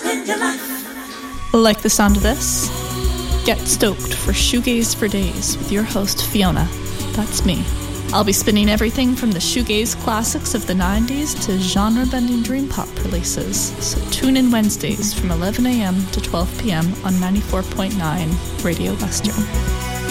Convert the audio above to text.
Like the sound of this? Get stoked for Shoegaze for Days with your host Fiona. That's me. I'll be spinning everything from the shoegaze classics of the 90s to genre-bending dream pop releases. So tune in Wednesdays from 11 a.m. to 12 p.m. on 94.9 Radio Western.